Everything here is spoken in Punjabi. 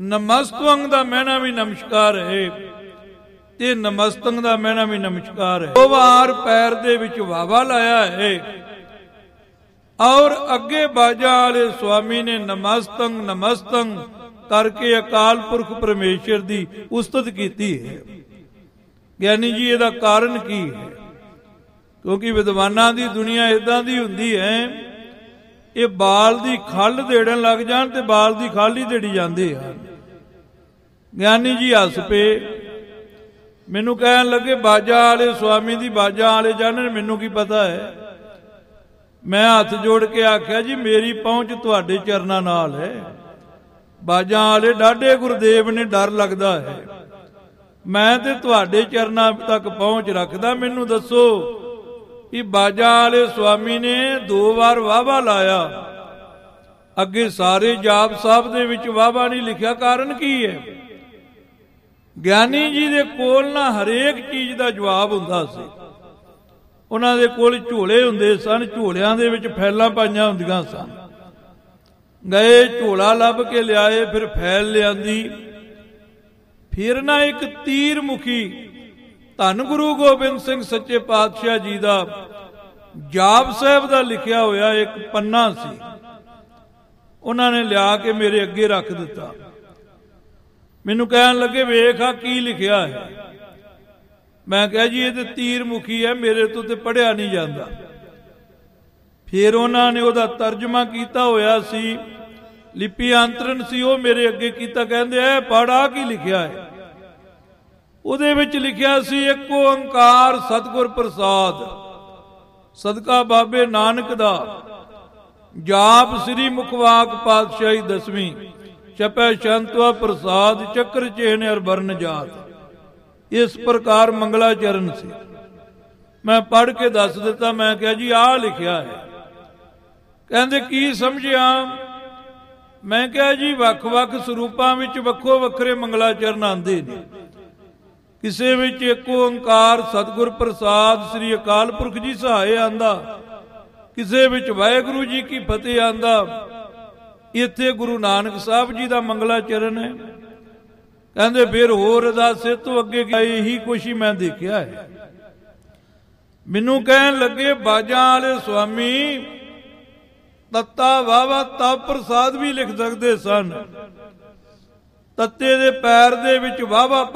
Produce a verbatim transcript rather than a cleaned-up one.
ਨਮਸਤਵੰਗ ਦਾ ਮਹਿਣਾ ਵੀ ਨਮਸਕਾਰ ਹੈ ਤੇ ਨਮਸਤੰਗ ਦਾ ਮਹਿਣਾ ਵੀ ਨਮਸਕਾਰ ਹੈ। ਦੋ ਵਾਰ ਪੈਰ ਦੇ ਵਿੱਚ ਵਾਵਾ ਲਾਇਆ ਹੈ ਔਰ ਅੱਗੇ ਬਾਜਾ ਵਾਲੇ ਸੁਆਮੀ ਨੇ ਨਮਸਤੰਗ ਨਮਸਤੰਗ ਕਰਕੇ ਅਕਾਲ ਪੁਰਖ ਪਰਮੇਸ਼ਰ ਦੀ ਉਸਤਤ ਕੀਤੀ ਹੈ। ਗਿਆਨੀ ਜੀ ਇਹਦਾ ਕਾਰਨ ਕੀ ਹੈ? ਕਿਉਂਕਿ ਵਿਦਵਾਨਾਂ ਦੀ ਦੁਨੀਆ ਇਦਾਂ ਦੀ ਹੁੰਦੀ ਹੈ, ਇਹ ਬਾਲ ਦੀ ਖੱਲ ਦੇੜਨ ਲੱਗ ਜਾਣ ਤੇ ਬਾਲ ਦੀ ਖੱਲ ਹੀ ਦੇੜੀ ਜਾਂਦੇ ਹਨ। ਗਿਆਨੀ ਜੀ ਹੱਸ ਪਏ, ਮੈਨੂੰ ਕਹਿਣ ਲੱਗੇ ਬਾਜਾ ਵਾਲੇ ਸੁਆਮੀ ਦੀ ਬਾਜਾ ਵਾਲੇ ਜਾਣਨ, ਮੈਨੂੰ ਕੀ ਪਤਾ ਹੈ। ਮੈਂ ਹੱਥ ਜੋੜ ਕੇ ਆਖਿਆ ਜੀ ਮੇਰੀ ਪਹੁੰਚ ਤੁਹਾਡੇ ਚਰਨਾਂ ਨਾਲ ਹੈ। ਬਾਜਾ ਵਾਲੇ ਡਾਢੇ ਗੁਰਦੇਵ ਨੇ ਡਰ ਲੱਗਦਾ ਹੈ, ਮੈਂ ਤੇ ਤੁਹਾਡੇ ਚਰਨਾਂ ਤੱਕ ਪਹੁੰਚ ਰੱਖਦਾ। ਮੈਨੂੰ ਦੱਸੋ ਕਿ ਬਾਜਾ ਵਾਲੇ ਸੁਆਮੀ ਨੇ ਦੋ ਵਾਰ ਵਾਹਵਾ ਲਾਇਆ, ਅੱਗੇ ਸਾਰੇ ਜਾਪ ਸਾਹਿਬ ਦੇ ਵਿੱਚ ਵਾਹਵਾ ਨਹੀਂ ਲਿਖਿਆ, ਕਾਰਨ ਕੀ ਹੈ? ਗਿਆਨੀ ਜੀ ਦੇ ਕੋਲ ਨਾ ਹਰੇਕ ਚੀਜ਼ ਦਾ ਜਵਾਬ ਹੁੰਦਾ ਸੀ। ਉਹਨਾਂ ਦੇ ਕੋਲ ਝੋਲੇ ਹੁੰਦੇ ਸਨ, ਝੋਲਿਆਂ ਦੇ ਵਿੱਚ ਫੈਲਾਂ ਪਾਈਆਂ ਹੁੰਦੀਆਂ ਸਨ। ਗਏ ਝੋਲਾ ਲੱਭ ਕੇ ਲਿਆਏ, ਫਿਰ ਫੈਲ ਲਿਆਂਦੀ। ਫਿਰ ਨਾ ਇੱਕ ਤੀਰ ਮੁਖੀ ਧੰਨ ਗੁਰੂ ਗੋਬਿੰਦ ਸਿੰਘ ਸੱਚੇ ਪਾਤਸ਼ਾਹ ਜੀ ਦਾ ਜਾਪ ਸਾਹਿਬ ਦਾ ਲਿਖਿਆ ਹੋਇਆ ਇੱਕ ਪੰਨਾ ਸੀ, ਉਹਨਾਂ ਨੇ ਲਿਆ ਕੇ ਮੇਰੇ ਅੱਗੇ ਰੱਖ ਦਿੱਤਾ। ਮੈਨੂੰ ਕਹਿਣ ਲੱਗੇ ਵੇਖ ਆ ਕੀ ਲਿਖਿਆ ਹੈ। ਮੈਂ ਕਿਹਾ ਜੀ ਇਹ ਤੇ ਤੀਰ ਮੁਖੀ ਹੈ, ਮੇਰੇ ਤੋਂ ਤੇ ਪੜ੍ਹਿਆ ਨਹੀਂ ਜਾਂਦਾ। ਫਿਰ ਉਹਨਾਂ ਨੇ ਉਹਦਾ ਤਰਜਮਾ ਕੀਤਾ ਹੋਇਆ ਸੀ, ਲਿਪੀ ਅੰਤਰਨ ਸੀ, ਉਹ ਮੇਰੇ ਅੱਗੇ ਕੀਤਾ। ਕਹਿੰਦੇ ਐ ਪੜ੍ਹ ਕੀ ਲਿਖਿਆ ਹੈ। ਉਹਦੇ ਵਿੱਚ ਲਿਖਿਆ ਸੀ ਇੱਕ ਓੰਕਾਰ ਸਤਿਗੁਰ ਪ੍ਰਸਾਦ, ਸਦਕਾ ਬਾਬੇ ਨਾਨਕ ਦਾ ਜਾਪ ਸ੍ਰੀ ਮੁਖਵਾਕ ਪਾਤਸ਼ਾਹੀ ਦਸਵੀਂ ਛਪੈ ਸ਼ੰਤਵਾ ਪ੍ਰਸਾਦ ਚੱਕਰ ਚੇਨ ਅਰ ਬਰਨ ਜਾਤ। ਇਸ ਪ੍ਰਕਾਰ ਮੰਗਲਾ ਚਰਨ ਸੀ। ਮੈਂ ਪੜ੍ਹ ਕੇ ਦੱਸ ਦਿੱਤਾ। ਮੈਂ ਕਿਹਾ ਜੀ ਆਹ ਲਿਖਿਆ ਹੈ। ਕਹਿੰਦੇ ਕੀ ਸਮਝਿਆ? ਮੈਂ ਕਿਹਾ ਜੀ ਵੱਖ-ਵੱਖ ਸਰੂਪਾਂ ਵਿੱਚ ਵੱਖੋ ਵੱਖਰੇ ਮੰਗਲਾ ਚਰਨ ਆਉਂਦੇ ਨੇ। ਕਿਸੇ ਵਿੱਚ ਇੱਕ ਓੰਕਾਰ ਸਤਿਗੁਰ ਪ੍ਰਸਾਦ ਸ੍ਰੀ ਅਕਾਲ ਪੁਰਖ ਜੀ ਸਹਾਏ ਆਂਦਾ, ਕਿਸੇ ਵਿੱਚ ਵਾਹਿਗੁਰੂ ਜੀ ਕੀ ਫਤਿਹ ਆਂਦਾ। ਇੱਥੇ ਗੁਰੂ ਨਾਨਕ ਸਾਹਿਬ ਜੀ ਦਾ ਮੰਗਲਾ ਚਰਨ ਹੈ। ਕਹਿੰਦੇ ਫਿਰ ਹੋਰ ਅਰਦਾਸੇ ਤੋਂ ਅੱਗੇ ਇਹੀ ਕੁਛ ਹੀ ਮੈਂ ਦੇਖਿਆ ਹੈ। ਮੈਨੂੰ ਕਹਿਣ ਲੱਗੇ ਬਾਜਾਂ ਵਾਲੇ ਸੁਆਮੀ ਤੱਤਾ ਵਾਵਾ ਤਪ ਪ੍ਰਸਾਦ ਵੀ ਲਿਖ ਸਕਦੇ ਸਨ। ਤੱਤੇ ਦੇ ਪੈਰ ਦੇ ਵਿੱਚ ਵਾਵਾ